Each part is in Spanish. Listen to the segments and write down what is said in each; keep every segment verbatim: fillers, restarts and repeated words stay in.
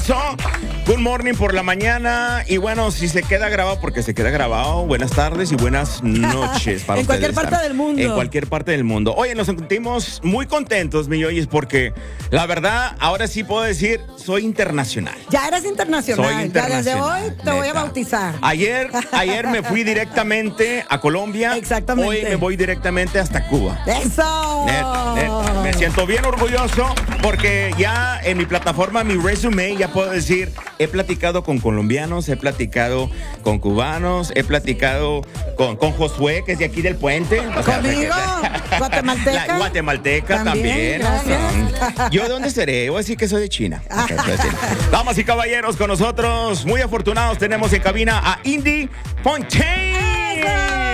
pasó? Good morning por la mañana. Y bueno, si se queda grabado, porque se queda grabado, buenas tardes y buenas noches para en ustedes. cualquier parte del mundo. En cualquier parte del mundo. Oye, nos sentimos muy contentos, mi Yoyis, porque la verdad, ahora sí puedo decir, soy internacional. Ya eres internacional. Soy internacional. Ya desde hoy te neta. voy a bautizar. Ayer, ayer me fui directamente a Colombia. Exactamente. Hoy me voy directamente hasta Cuba. ¡Eso! Neta, neta. Me siento bien orgulloso porque ya en mi plataforma, mi resume, ya puedo decir, he platicado con colombianos, he platicado con cubanos, he platicado con, con Josué, que es de aquí del puente. O sea, ¿Conmigo? ¿Guatemalteca? La guatemalteca también. También, gracias. ¿Yo de dónde seré? Voy a decir que soy de China. Okay, voy a decir. Damas y caballeros, con nosotros, muy afortunados, tenemos en cabina a Indy Fontaine.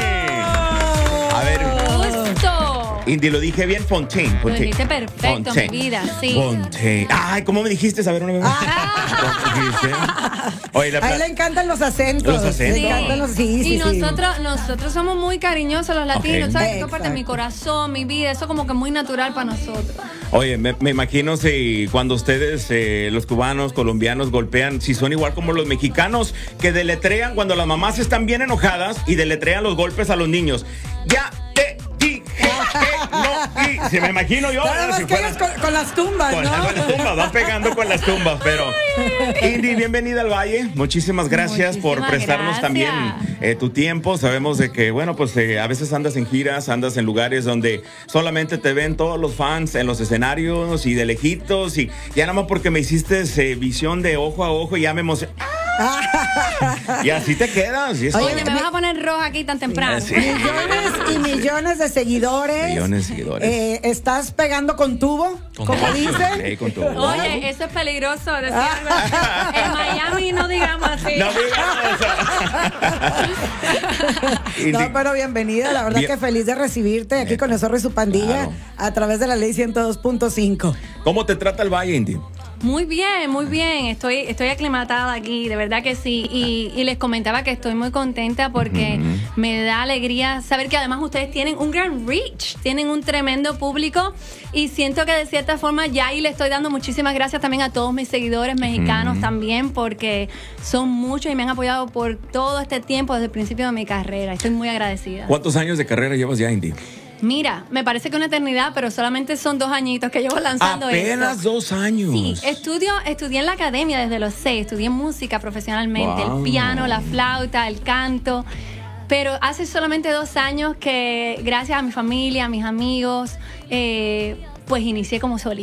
A ver. Indy, lo dije bien, Fontaine. Lo dijiste perfecto, Fontaine. mi vida, sí. Fontaine. Ay, ¿cómo me dijiste? A ver, una vez más. ¿Cómo dijiste? Oye, la A él le pla- encantan los acentos. Los acentos. Le encantan los, sí, sí, y sí. nosotros, nosotros somos muy cariñosos los latinos, Ok. ¿sabes? Esto es parte de mi Exacto. corazón, mi vida, eso como que muy natural para nosotros. Oye, me, me imagino si cuando ustedes, eh, los cubanos, colombianos, golpean, si son igual como los mexicanos, que deletrean cuando las mamás están bien enojadas y deletrean los golpes a los niños. Ya te dije que no. Y se me imagino yo. Nada eh, más si que fuera- ellos con, con las tumbas, Con, ¿no? con las tumbas, van pegando con las tumbas, pero Indy, bienvenida al Valle, muchísimas gracias por Muchísimas prestarnos gracias. también eh, tu tiempo, sabemos de que, bueno, pues eh, a veces andas en giras, andas en lugares donde solamente te ven todos los fans en los escenarios y de lejitos y ya nada más porque me hiciste eh, visión de ojo a ojo y ya me emocioné. Y así te quedas. Y es Oye, todo. me vas a poner roja aquí tan temprano. Sí. Millones y millones de seguidores. Millones de seguidores. Eh, ¿Estás pegando con tubo? Como dicen. Sí, con tu- Oye, eso es peligroso decir algo así. En Miami no digamos así. No digas eso. No, pero bienvenida, la verdad Bien. que feliz de recibirte aquí Neta. con el Zorro y su pandilla Claro. a través de la ley ciento dos punto cinco. ¿Cómo te trata el Valle, Indy? Muy bien, muy bien. Estoy, estoy aclimatada aquí, de verdad que sí. Y, y les comentaba que estoy muy contenta porque me da alegría saber que además ustedes tienen un gran reach, tienen un tremendo público y siento que de cierta forma ya ahí le estoy dando muchísimas gracias también a todos mis seguidores mexicanos también porque son muchos y me han apoyado por todo este tiempo desde el principio de mi carrera. Estoy muy agradecida. ¿Cuántos años de carrera llevas ya, Indy? Mira, me parece que una eternidad, pero solamente son dos añitos que llevo lanzando Apenas esto. dos años. Sí, estudio, estudié en la academia desde los seis, estudié música profesionalmente, Wow. el piano, la flauta, el canto, pero hace solamente dos años que gracias a mi familia, a mis amigos, eh, pues inicié como solista.